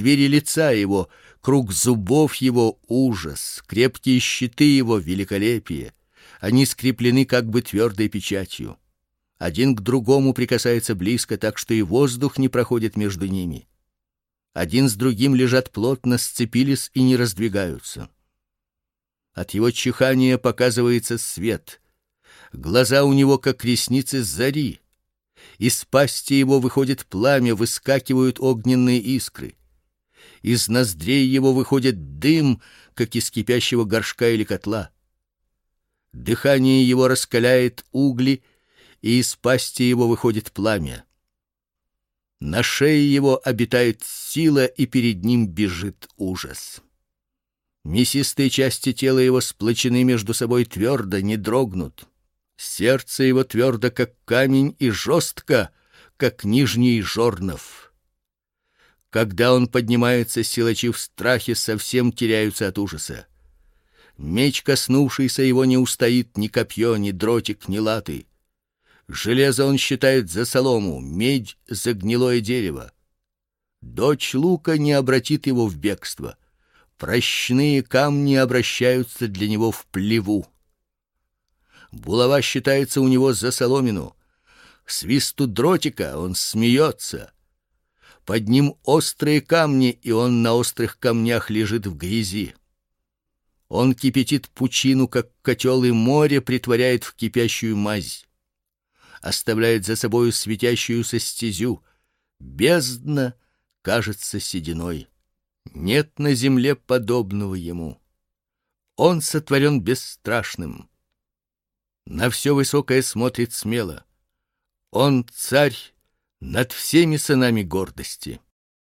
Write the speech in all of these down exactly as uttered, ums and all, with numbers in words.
двери лица его, круг зубов его ужас, крепкие щиты его великолепие. Они скреплены как бы твердой печатью. Один к другому прикасается близко, так что и воздух не проходит между ними. Один с другим лежат плотно, сцепились и не раздвигаются. От его чихания показывается свет. Глаза у него как ресницы зари. Из пасти его выходит пламя, выскакивают огненные искры. Из ноздрей его выходит дым, как из кипящего горшка или котла. Дыхание его раскаляет угли, и из пасти его выходит пламя. На шее его обитает сила, и перед ним бежит ужас. Мясистые части тела его сплочены между собой твердо, не дрогнут. Сердце его твердо, как камень, и жестко, как нижний жорнов. Когда он поднимается, силачи в страхе совсем теряются от ужаса. Меч, коснувшийся его, не устоит ни копье, ни дротик, ни латы. Железо он считает за солому, медь за гнилое дерево. Дочь лука не обратит его в бегство. Прощные камни обращаются для него в плеву. Булава считается у него за соломину. К свисту дротика он смеется. Под ним острые камни, и он на острых камнях лежит в грязи. Он кипятит пучину, как котел, и море притворяет в кипящую мазь. Оставляет за собою светящуюся стезю. Бездна кажется сединой. Нет на земле подобного ему. Он сотворен бесстрашным. На все высокое смотрит смело. Он царь над всеми сынами гордости.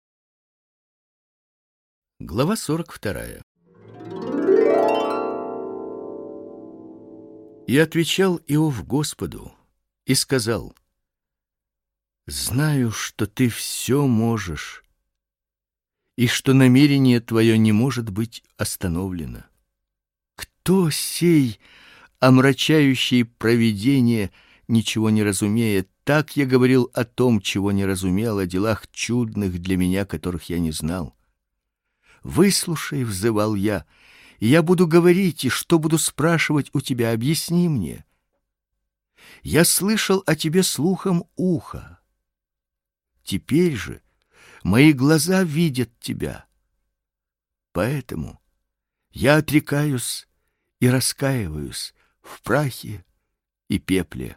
Глава сорок вторая. И отвечал Иов Господу и сказал: знаю, что ты все можешь, и что намерение твое не может быть остановлено. Кто сей, омрачающий провидение, ничего не разумея? Так я говорил о том, чего не разумел, о делах чудных для меня, которых я не знал. Выслушай, взывал я, и я буду говорить, и что буду спрашивать у тебя, объясни мне. Я слышал о тебе слухом уха. Теперь же мои глаза видят тебя. Поэтому я отрекаюсь и раскаиваюсь в прахе и пепле.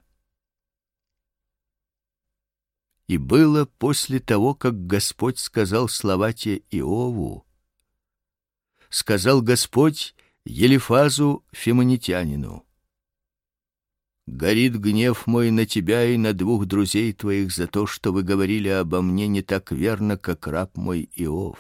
И было после того, как Господь сказал слова те Иову, сказал Господь Елифазу Фимонитянину: горит гнев мой на тебя и на двух друзей твоих за то, что вы говорили обо мне не так верно, как раб мой Иов.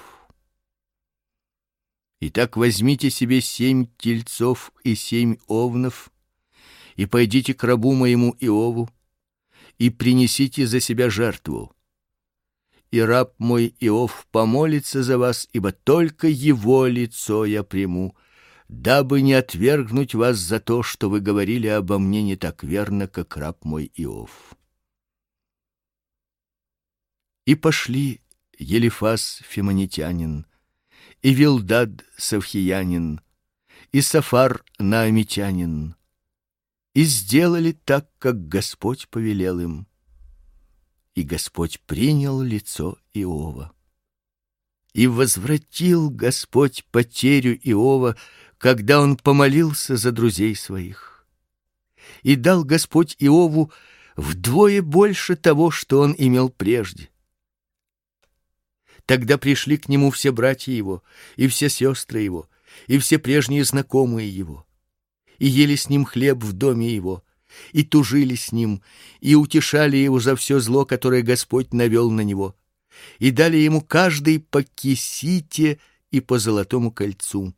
Итак, возьмите себе семь тельцов и семь овнов, и пойдите к рабу моему Иову, и принесите за себя жертву. И раб мой Иов помолится за вас, ибо только его лицо я приму, дабы не отвергнуть вас за то, что вы говорили обо мне не так верно, как раб мой Иов. И пошли Елифаз Фимонитянин, и Вилдад Савхиянин, и Сафар Наамитянин, и сделали так, как Господь повелел им. И Господь принял лицо Иова. И возвратил Господь потерю Иова, когда он помолился за друзей своих. И дал Господь Иову вдвое больше того, что он имел прежде. Тогда пришли к нему все братья его, и все сестры его, и все прежние знакомые его, и ели с ним хлеб в доме его, и тужили с ним, и утешали его за все зло, которое Господь навел на него, и дали ему каждый по кисите и по золотому кольцу.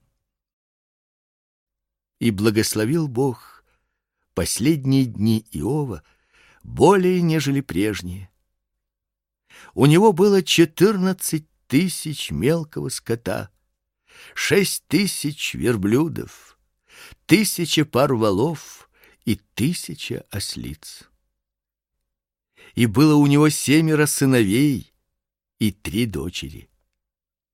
И благословил Бог последние дни Иова более, нежели прежние. У него было четырнадцать тысяч мелкого скота, шесть тысяч верблюдов, тысяча пар волов и тысяча ослиц. И было у него семеро сыновей и три дочери.